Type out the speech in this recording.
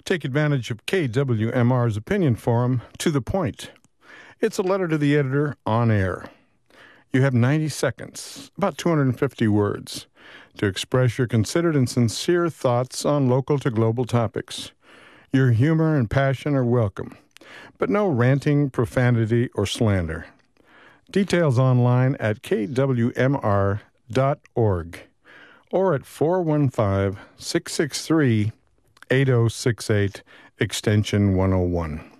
Take advantage of KWMR's opinion forum, To the Point. It's a letter to the editor on air. You have 90 seconds, about 250 words, to express your considered and sincere thoughts on local to global topics. Your humor and passion are welcome, but no ranting, profanity, or slander. Details online at kwmr.org or at 415-663-8068, extension 101.